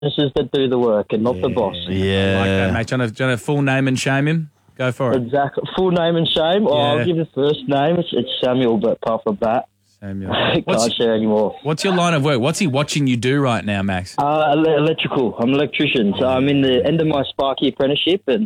apprentices that do the work and not the boss. Yeah. Like that, mate. Do you want to full name and shame him? Go for it. Exactly. Full name and shame. Oh, I'll give the first name. It's Samuel, but apart from that, Samuel. can't share anymore. What's your line of work? What's he watching you do right now, Max? Electrical. I'm an electrician, so I'm in the end of my Sparky apprenticeship, and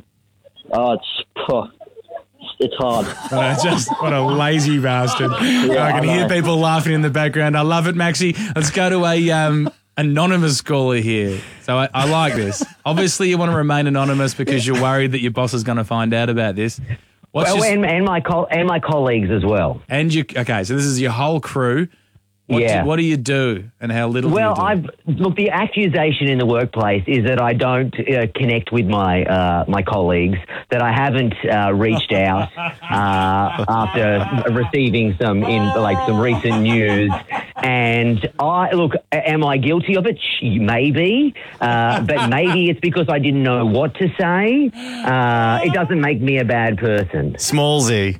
it's hard. What a lazy bastard. I can hear people laughing in the background. I love it, Maxie. Let's go to a anonymous caller here. So I like this. Obviously, you want to remain anonymous because you're worried that your boss is going to find out about this. And my colleagues as well. Okay, so this is your whole crew. What do you do, and how little do you do? Look, the accusation in the workplace is that I don't connect with my colleagues, that I haven't reached out after receiving some recent news. And am I guilty of it? Maybe, but maybe it's because I didn't know what to say. It doesn't make me a bad person. Smallsy.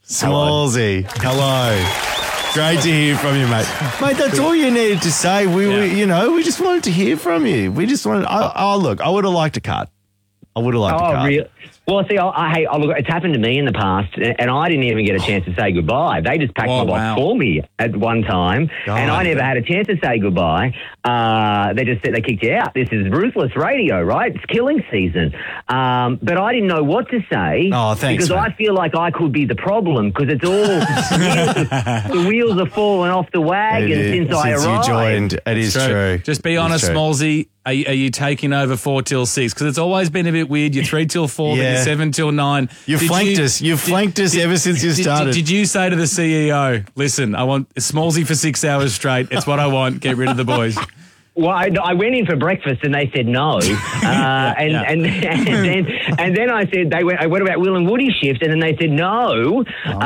Hello. Great to hear from you, mate. Mate, that's all you needed to say. We just wanted to hear from you. We just wanted. Look, I would have liked a cut. Really? Well, see, look, it's happened to me in the past, and I didn't even get a chance to say goodbye. They just packed my box for me at one time, and I never had a chance to say goodbye. They just said they kicked you out. This is ruthless radio, right? It's killing season. But I didn't know what to say. Oh, thanks, because man. I feel like I could be the problem because it's all the wheels are falling off the wagon since I arrived. You joined, it is true. Just be honest, Smallsy. Are you taking over 4 till 6? Because it's always been a bit weird. You're 3 till 4, then you're 7 till 9. You've flanked us ever since you started. Did you say to the CEO, listen, I want Smallsy for 6 hours straight. It's what I want. Get rid of the boys. Well, I went in for breakfast and they said no, and then I said I went about Will and Woody shift and then they said no.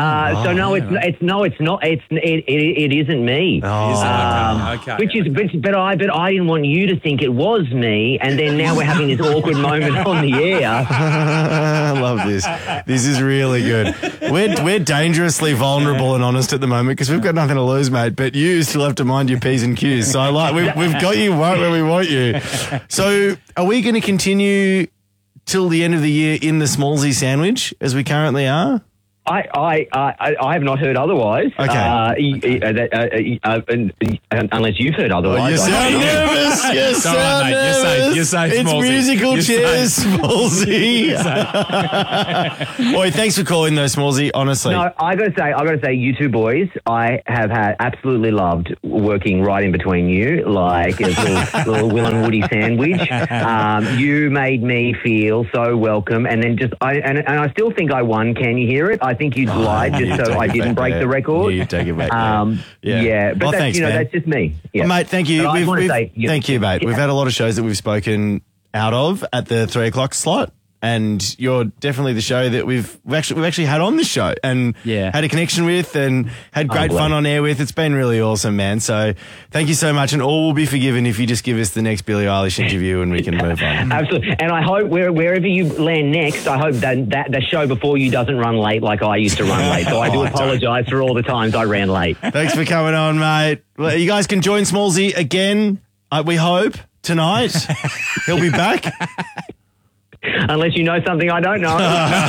It isn't me. Okay. But I didn't want you to think it was me, and then now we're having this awkward moment on the air. I love this. This is really good. We're dangerously vulnerable and honest at the moment because we've got nothing to lose, mate. But you still have to mind your P's and Q's. So we've got you right where we want you. So are we going to continue till the end of the year in the Smallsy sandwich as we currently are? I have not heard otherwise. Okay. Unless you've heard otherwise. You sound nervous. You sound nervous. You're safe, it's Smallsy. musical chairs, Smallsy. Boy, thanks for calling though, Smallsy, honestly. No, I gotta say, you two boys, I have absolutely loved working right in between you, like a little Will and Woody sandwich. You made me feel so welcome, and then I still think I won. Can you hear it? I think you lied just so I didn't break the record. Yeah, you take it back. But thanks, man. that's just me. Yeah. Well, mate, thank you. Thank you, mate. Yeah. We've had a lot of shows that we've spoken out of at the 3 o'clock slot. And you're definitely the show that we've actually had on this show and had a connection with and had great fun on air with. It's been really awesome, man. So thank you so much. And all will be forgiven if you just give us the next Billie Eilish interview and we can move on. Absolutely. And I hope wherever you land next, I hope that the show before you doesn't run late like I used to run late. So I do apologise for all the times I ran late. Thanks for coming on, mate. Well, you guys can join Smallsy again, we hope, tonight. He'll be back. Unless you know something I don't know.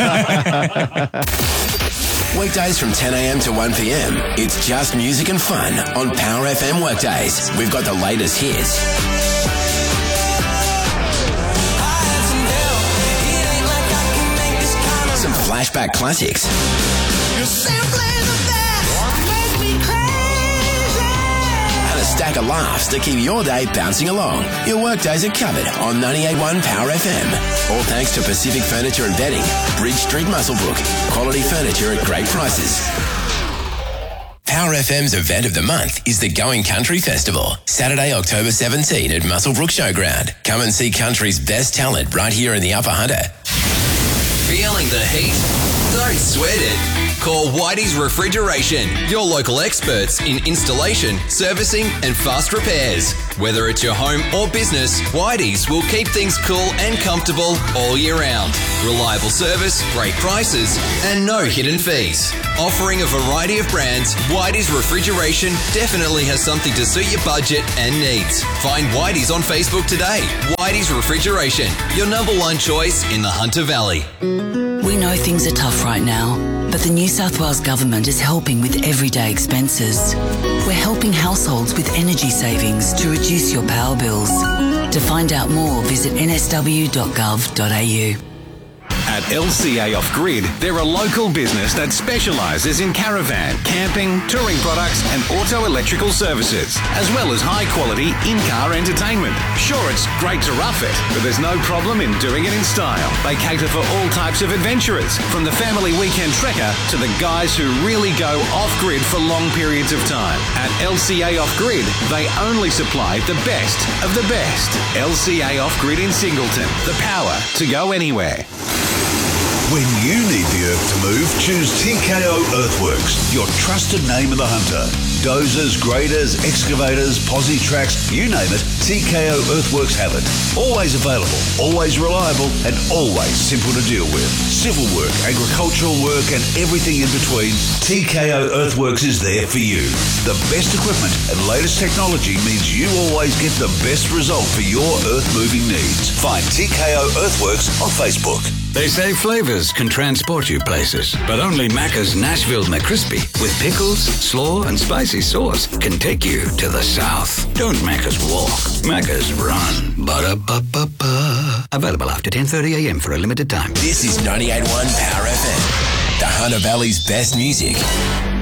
Weekdays from 10 a.m. to 1 p.m. It's just music and fun on Power FM Workdays. We've got the latest hits. Some flashback classics. And a stack of laughs that keep your day bouncing along. Your workdays are covered on 98.1 Power FM. All thanks to Pacific Furniture and Bedding, Bridge Street, Muswellbrook. Quality furniture at great prices. Power FM's event of the month is the Going Country Festival, Saturday, October 17 at Muswellbrook Showground. Come and see country's best talent right here in the Upper Hunter. Feeling the heat? Don't sweat it. Call Whitey's Refrigeration, your local experts in installation, servicing and fast repairs. Whether it's your home or business, Whitey's will keep things cool and comfortable all year round. Reliable service, great prices and no hidden fees. Offering a variety of brands, Whitey's Refrigeration definitely has something to suit your budget and needs. Find Whitey's on Facebook today. Whitey's Refrigeration, your number one choice in the Hunter Valley. We know things are tough right now, but the New South Wales Government is helping with everyday expenses. We're helping households with energy savings to reduce your power bills. To find out more, visit nsw.gov.au. At LCA Off Grid, they're a local business that specialises in caravan, camping, touring products and auto electrical services, as well as high-quality in-car entertainment. Sure, it's great to rough it, but there's no problem in doing it in style. They cater for all types of adventurers, from the family weekend trekker to the guys who really go off-grid for long periods of time. At LCA Off Grid, they only supply the best of the best. LCA Off Grid in Singleton, the power to go anywhere. When you need the earth to move, choose TKO Earthworks, your trusted name in the Hunter. Dozers, graders, excavators, posi tracks, you name it, TKO Earthworks have it. Always available, always reliable, and always simple to deal with. Civil work, agricultural work, and everything in between, TKO Earthworks is there for you. The best equipment and latest technology means you always get the best result for your earth-moving needs. Find TKO Earthworks on Facebook. They say flavours can transport you places, but only Macca's Nashville McCrispy with pickles, slaw and spicy sauce can take you to the south. Don't Macca's walk, Macca's run. Ba-da-ba-ba-ba. Available after 10:30am for a limited time. This is 98.1 Power FM, the Hunter Valley's best music.